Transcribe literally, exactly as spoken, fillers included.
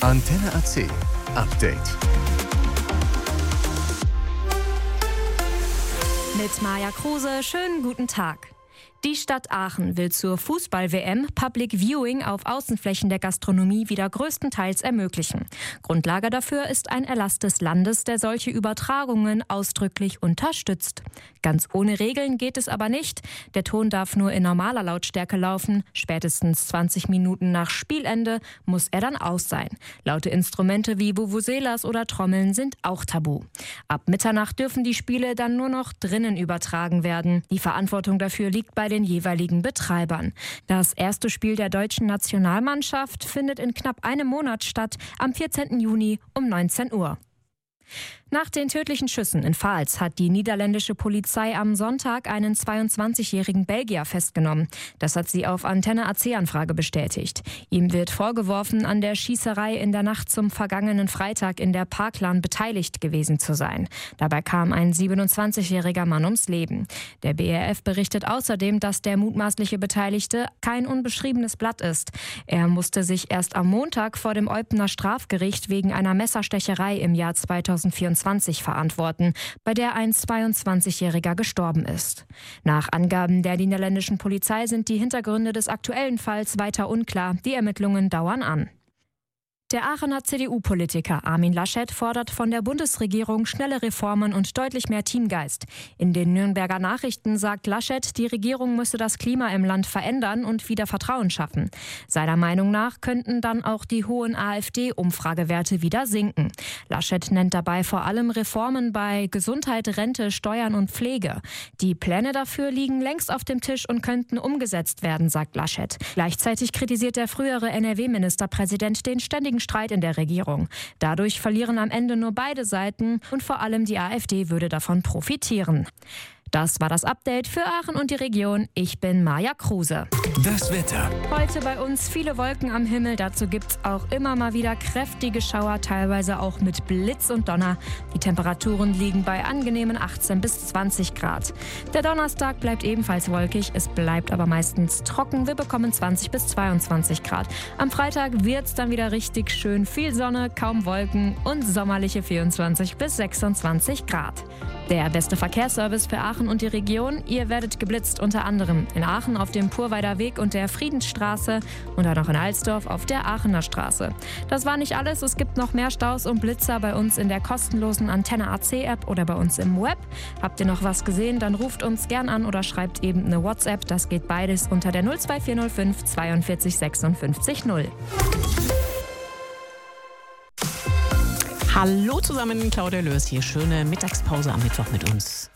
Antenne A C Update. Mit Maja Kruse, schönen guten Tag. Die Stadt Aachen will zur Fußball-W M Public Viewing auf Außenflächen der Gastronomie wieder größtenteils ermöglichen. Grundlage dafür ist ein Erlass des Landes, der solche Übertragungen ausdrücklich unterstützt. Ganz ohne Regeln geht es aber nicht. Der Ton darf nur in normaler Lautstärke laufen. Spätestens zwanzig Minuten nach Spielende muss er dann aus sein. Laute Instrumente wie Vuvuzelas oder Trommeln sind auch tabu. Ab Mitternacht dürfen die Spiele dann nur noch drinnen übertragen werden. Die Verantwortung dafür liegt bei den jeweiligen Betreibern. Das erste Spiel der deutschen Nationalmannschaft findet in knapp einem Monat statt, am vierzehnten Juni um neunzehn Uhr. Nach den tödlichen Schüssen in Vaals hat die niederländische Polizei am Sonntag einen zweiundzwanzigjährigen Belgier festgenommen. Das hat sie auf Antenne A C-Anfrage bestätigt. Ihm wird vorgeworfen, an der Schießerei in der Nacht zum vergangenen Freitag in der Parklan beteiligt gewesen zu sein. Dabei kam ein siebenundzwanzigjähriger Mann ums Leben. Der B R F berichtet außerdem, dass der mutmaßliche Beteiligte kein unbeschriebenes Blatt ist. Er musste sich erst am Montag vor dem Eupener Strafgericht wegen einer Messerstecherei im Jahr zweitausendvierundzwanzig verantworten, bei der ein zweiundzwanzigjähriger gestorben ist. Nach Angaben der niederländischen Polizei sind die Hintergründe des aktuellen Falls weiter unklar. Die Ermittlungen dauern an. Der Aachener C D U-Politiker Armin Laschet fordert von der Bundesregierung schnelle Reformen und deutlich mehr Teamgeist. In den Nürnberger Nachrichten sagt Laschet, die Regierung müsse das Klima im Land verändern und wieder Vertrauen schaffen. Seiner Meinung nach könnten dann auch die hohen AfD-Umfragewerte wieder sinken. Laschet nennt dabei vor allem Reformen bei Gesundheit, Rente, Steuern und Pflege. Die Pläne dafür liegen längst auf dem Tisch und könnten umgesetzt werden, sagt Laschet. Gleichzeitig kritisiert der frühere N R W-Ministerpräsident den ständigen Streit in der Regierung. Dadurch verlieren am Ende nur beide Seiten und vor allem die AfD würde davon profitieren. Das war das Update für Aachen und die Region. Ich bin Maja Kruse. Das Wetter. Heute bei uns viele Wolken am Himmel. Dazu gibt es auch immer mal wieder kräftige Schauer, teilweise auch mit Blitz und Donner. Die Temperaturen liegen bei angenehmen achtzehn bis zwanzig Grad. Der Donnerstag bleibt ebenfalls wolkig. Es bleibt aber meistens trocken. Wir bekommen zwanzig bis zweiundzwanzig Grad. Am Freitag wird es dann wieder richtig schön. Viel Sonne, kaum Wolken und sommerliche vierundzwanzig bis sechsundzwanzig Grad. Der beste Verkehrsservice für Aachen und die Region. Ihr werdet geblitzt, unter anderem in Aachen auf dem Purweider Weg und der Friedensstraße und dann noch in Alsdorf auf der Aachener Straße. Das war nicht alles. Es gibt noch mehr Staus und Blitzer bei uns in der kostenlosen Antenne A C App oder bei uns im Web. Habt ihr noch was gesehen, dann ruft uns gern an oder schreibt eben eine WhatsApp. Das geht beides unter der null zwei vier null fünf zweiundvierzig sechsundfünfzig null. Hallo zusammen, Claudia Lörs hier. Schöne Mittagspause am Mittwoch mit uns.